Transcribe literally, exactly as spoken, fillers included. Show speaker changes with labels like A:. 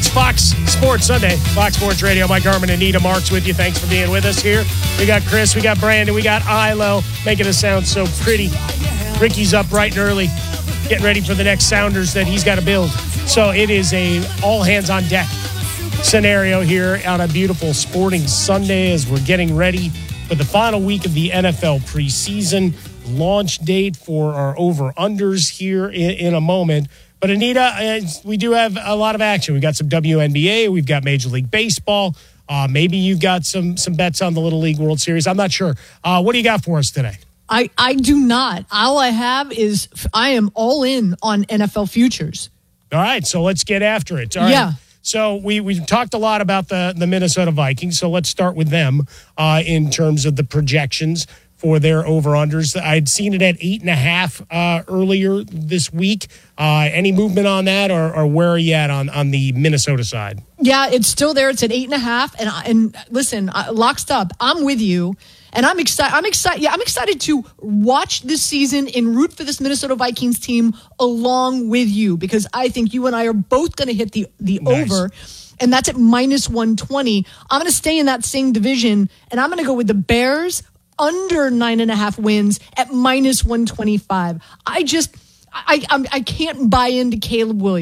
A: It's Fox Sports Sunday, Fox Sports Radio. Mike Harmon and Anita Marks with you. Thanks for being with us here. We got Chris, we got Brandon, we got Ilo, making it sound so pretty. Ricky's up bright and early, getting ready for the next Sounders that he's got to build. So it is a all hands on deck scenario here on a beautiful sporting Sunday as we're getting ready for the final week of the N F L preseason. Launch date for our over-unders here in, in a moment. But Anita, uh, we do have a lot of action. We've got some W N B A. We've got Major League Baseball. Uh, maybe you've got some some bets on the Little League World Series. I'm not sure. Uh, what do you got for us today?
B: I, I do not. All I have is I am all in on N F L futures.
A: All right, so let's get after it. All right.
B: Yeah.
A: So we, we've talked a lot about the, the Minnesota Vikings, so let's start with them uh, in terms of the projections for their over-unders. I'd seen it at eight and a half uh, earlier this week. Uh, any movement on that, or, or where are you at on, on the Minnesota side?
B: Yeah, it's still there. It's at eight and a half. And and listen, uh, locked up. I'm with you, and I'm excited. I'm excited. Yeah, I'm excited to watch this season and root for this Minnesota Vikings team along with you, because I think you and I are both going to hit the the
A: Nice.
B: over. And that's at minus one twenty. I'm going to stay in that same division, and I'm going to go with the Bears under nine and a half wins at minus one twenty-five. I just, I, I, I can't buy into Caleb Williams.